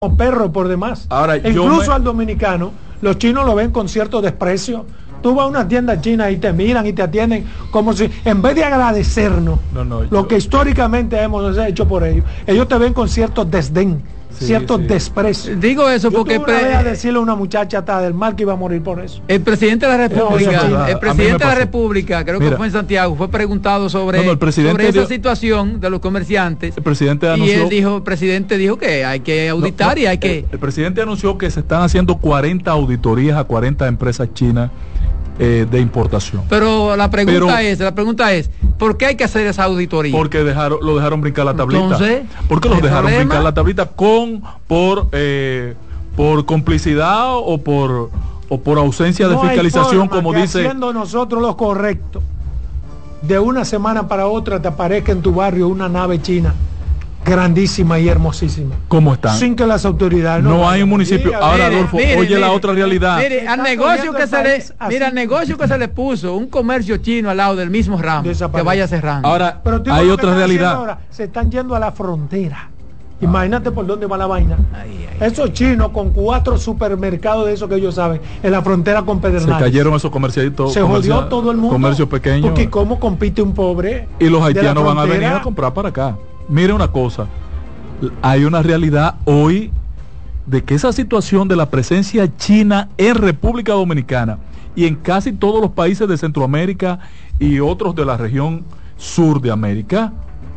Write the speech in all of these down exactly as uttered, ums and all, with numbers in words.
como perro por demás. Ahora, incluso me... al dominicano, los chinos lo ven con cierto desprecio. Tú vas a una tienda china y te miran y te atienden como si, en vez de agradecernos no, no, lo yo... que históricamente hemos hecho por ellos, ellos te ven con cierto desdén, sí, cierto sí. desprecio. Digo eso yo porque tuve una vez a decirle a una muchacha hasta del mal que iba a morir por eso. El presidente de la República, no, el presidente de la República, creo Mira, que fue en Santiago, fue preguntado sobre, no, no, el presidente sobre esa dio, situación de los comerciantes. El presidente anunció, y él dijo, el presidente dijo que hay que auditar no, no, y hay que. El, el presidente anunció que se están haciendo cuarenta auditorías a cuarenta empresas chinas. Eh, de importación. Pero la pregunta Pero, es, la pregunta es, ¿por qué hay que hacer esa auditoría? Porque dejaron, lo dejaron brincar la tablita. Entonces, ¿por qué los dejaron problema? brincar la tablita con por eh, por complicidad o por o por ausencia no de fiscalización, como que dice? Haciendo nosotros lo correcto, de una semana para otra te aparezca en tu barrio una nave china grandísima y hermosísima. ¿Cómo están? Sin que las autoridades no, no hay un municipio. Mira, Ahora, mire, Adolfo, mire, oye mire, la otra realidad. Mire, al negocio que se le, mira, al negocio que se le puso un comercio chino al lado del mismo ramo que vaya cerrando. Ahora, pero hay otra realidad. Ahora, se están yendo a la frontera. Imagínate por dónde va la vaina. Ay, ay, esos chinos con cuatro supermercados de esos que ellos saben en la frontera con Pedernales. Se cayeron esos comercialitos. Se jodió todo el mundo. Comercio pequeño. Porque cómo compite un pobre. Y los haitianos van a venir a comprar para acá. Mire una cosa. Hay una realidad hoy de que esa situación de la presencia china en República Dominicana y en casi todos los países de Centroamérica y otros de la región sur de América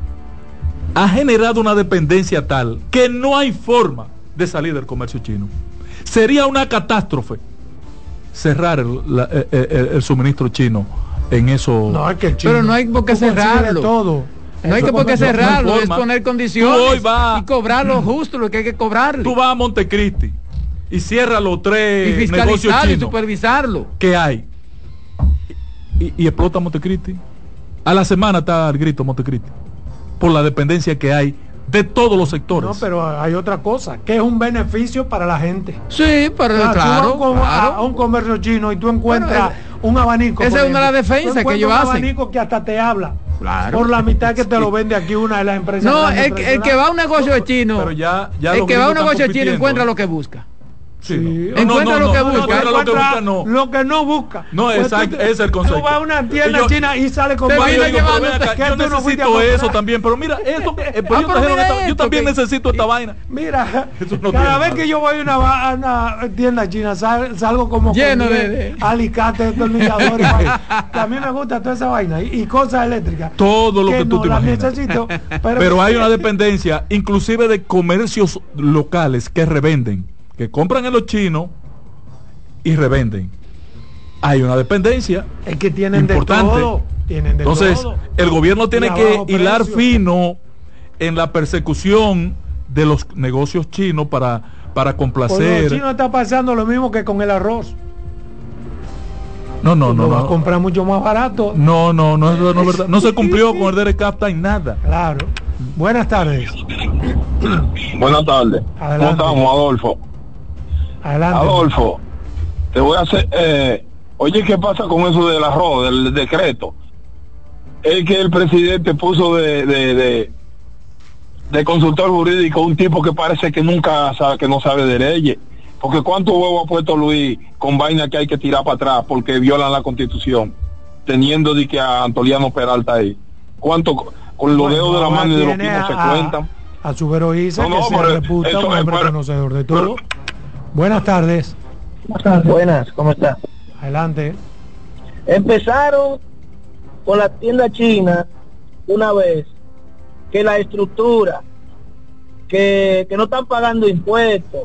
ha generado una dependencia tal que no hay forma de salir del comercio chino. Sería una catástrofe cerrar el, la, el, el, el suministro chino en eso. No, es que el chino, pero no hay por qué cerrarlo. Todo. No hay que por qué cerrarlo, es poner condiciones va, y cobrar lo justo, lo que hay que cobrarle. Tú vas a Montecristi y cierra los tres y negocios chinos y supervisarlo. ¿Qué hay? Y, y explota Montecristi. A la semana está el grito Montecristi por la dependencia que hay de todos los sectores. No, pero hay otra cosa, que es un beneficio para la gente. Sí, pero claro, claro, tú vas claro. A, a un comercio chino y tú encuentras bueno, un abanico. Esa es una de las defensas que ellos hacen. Un abanico que hasta te habla. Claro. Por la mitad que te lo vende aquí una de las empresas. No, el, el que va a un negocio de chino, pero ya, ya el que va a un negocio de chino encuentra lo que busca. Sí, sí. No. Encuentra No, no, lo que no, busca. No, lo que busca no. Lo que no busca. No, pues exacto, tú, ese es el concepto. Tú vas a una tienda yo, china y sale con vaina. Yo, yo, yo necesito no eso también, pero mira, esto, eh, pues ah, yo, pero mira esta, esto, yo también que, necesito esta y, vaina. Mira, no cada vez que yo voy a una, a una tienda china sal, salgo como lleno con de, de alicates, destornilladores. A mí me gusta toda esa vaina y, y cosas eléctricas. Todo lo que, que tú no te imaginas. Necesito, pero, pero hay una dependencia, inclusive de comercios locales que revenden, que compran en los chinos y revenden. Hay una dependencia. Es que tienen importante. De todo. Tienen de Entonces, todo. el gobierno tiene y que hilar precio. fino en la persecución de los negocios chinos para, para complacer. Con los chinos está pasando lo mismo que con el arroz. No, no, no. Lo no va a comprar mucho más barato. No, no, no, no, no es verdad. No se cumplió con el D R C A P T A en nada. Claro. Buenas tardes. Buenas tardes. Adelante. ¿Cómo estamos, Adolfo? Adelante. Adolfo, te voy a hacer... Eh, oye, ¿qué pasa con eso del arroz, del decreto? Es que el presidente puso de, de, de, de consultor jurídico un tipo que parece que nunca sabe, que no sabe de leyes. Porque cuánto huevo ha puesto Luis con vaina que hay que tirar para atrás porque violan la Constitución, teniendo de que a Antoliano Peralta ahí. ¿Cuánto con los dedos de la mano y de los pies no se cuentan? A su Veroiza, no, no, que se reputa eso, un hombre pero, conocedor de todo. Pero, Buenas tardes. Buenas, ¿cómo está? Adelante. Empezaron con la tienda china una vez que la estructura, que, que no están pagando impuestos.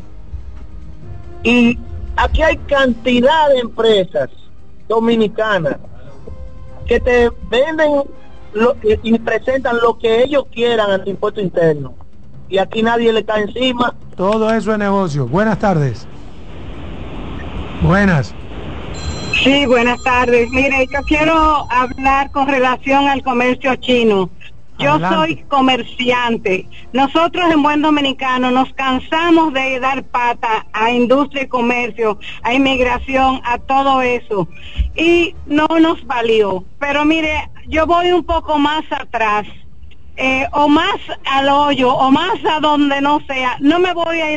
Y aquí hay cantidad de empresas dominicanas que te venden lo, y presentan lo que ellos quieran ante impuesto interno. Y aquí nadie le cae encima. Todo eso es negocio. Buenas tardes. Buenas. Sí, buenas tardes. Mire, yo quiero hablar con relación al comercio chino. Yo Adelante. soy comerciante. Nosotros en Buen Dominicano nos cansamos de dar pata a industria y comercio, a inmigración, a todo eso. Y no nos valió. Pero mire, yo voy un poco más atrás, eh, o más al hoyo, o más a donde no sea. No me voy a ir